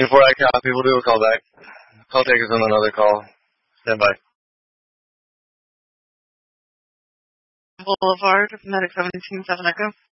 Before I copy, we'll do a call back. Call takers on another call. Stand by. Boulevard, Medic 17-7 Echo.